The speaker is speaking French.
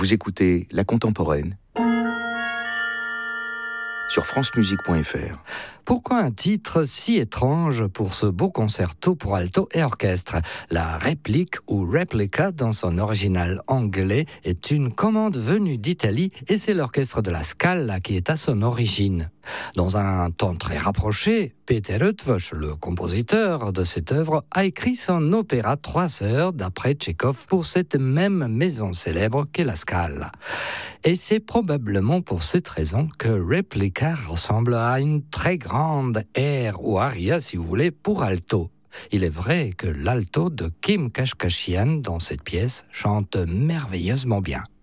Vous écoutez La Contemporaine sur francemusique.fr. Pourquoi un titre si étrange pour ce beau concerto pour alto et orchestre ? La réplique ou replica dans son original anglais est une commande venue d'Italie et c'est l'orchestre de la Scala qui est à son origine. Dans un temps très rapproché, Peter Eötvös, le compositeur de cette œuvre, a écrit son opéra 3 heures d'après Tchekhov pour cette même maison célèbre qu'est la Scala. Et c'est probablement pour cette raison que Replica ressemble à une très grande air ou aria, si vous voulez, pour alto. Il est vrai que l'alto de Kim Kashkashian dans cette pièce chante merveilleusement bien.